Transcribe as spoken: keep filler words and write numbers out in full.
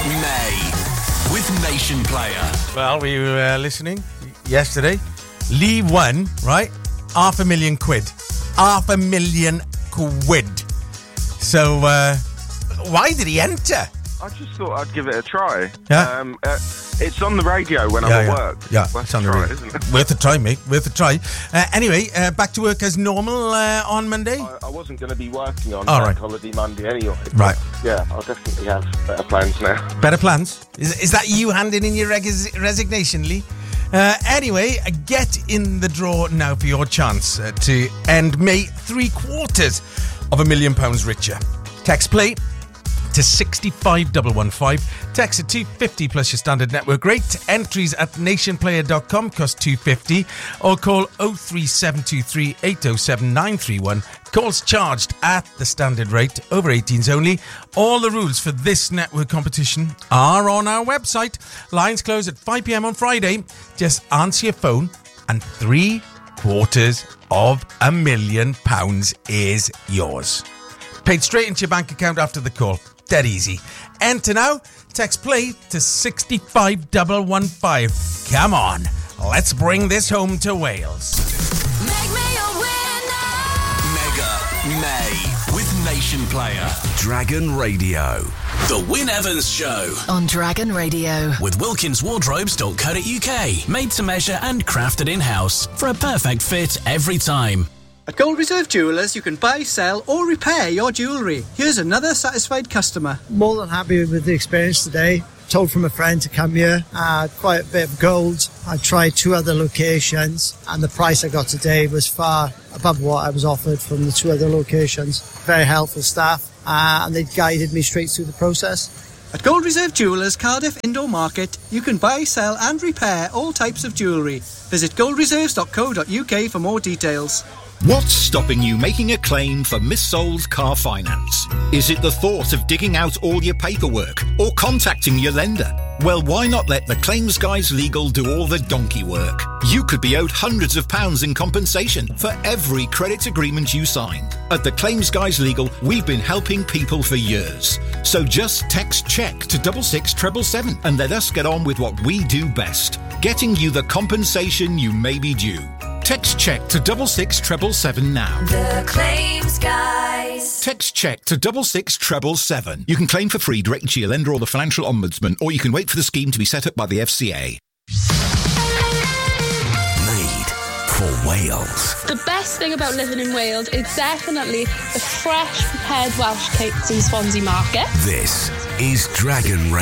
May with Nation Player. Well, we were uh, listening yesterday. Lee won, right? Half a million quid. Half a million quid. So, uh, why did he enter? I just thought I'd give it a try. Yeah. Um, uh, it's on the radio when I'm yeah, at yeah. work. Yeah, Worth it's on a the try, radio. isn't it? Worth a try, mate. Worth a try. Uh, anyway, uh, back to work as normal uh, on Monday. I, I wasn't going to be working on All Bank right. Holiday Monday anyway. but Right. Yeah, I'll definitely have better plans now. Better plans? Is, is that you handing in your res- resignation, Lee? Uh, anyway, uh, get in the draw now for your chance uh, to end May three quarters of a million pounds richer. Text play to sixty-five one one five. Text at two fifty plus your standard network rate. Entries at nationplayer dot com cost two fifty, or call oh three seven two three eight oh seven nine three one. Calls charged at the standard rate, over eighteens only. All the rules for this network competition are on our website. Lines close at five p.m. on Friday. Just answer your phone and three quarters of a million pounds is yours. Paid straight into your bank account after the call. Dead easy. Enter now. Text play to sixty-five one one five. Come on. Let's bring this home to Wales. Make me a winner. Mega May with Nation Player. Dragon Radio. The Wyn Evans Show. On Dragon Radio. With wilkins wardrobes dot co dot uk. Made to measure and crafted in-house for a perfect fit every time. At Gold Reserve Jewellers, you can buy, sell or repair your jewellery. Here's another satisfied customer. More than happy with the experience today. Told from a friend to come here. I had quite a bit of gold. I tried two other locations and the price I got today was far above what I was offered from the two other locations. Very helpful staff uh, and they guided me straight through the process. At Gold Reserve Jewellers, Cardiff Indoor Market, you can buy, sell and repair all types of jewellery. Visit gold reserves dot co dot uk for more details. What's stopping you making a claim for missold car finance? Is it the thought of digging out all your paperwork or contacting your lender? Well, why not let the Claims Guys Legal do all the donkey work? You could be owed hundreds of pounds in compensation for every credit agreement you signed. At the Claims Guys Legal, we've been helping people for years. So just text check to double six treble seven and let us get on with what we do best, getting you the compensation you may be due. Text check to double six treble seven now. The Claims Guys. Text check to double six treble seven. You can claim for free directly to your lender or the financial ombudsman, or you can wait for the scheme to be set up by the F C A. Made for Wales. The best thing about living in Wales is definitely the fresh prepared Welsh cakes in Swansea Market. This is Dragon Radio.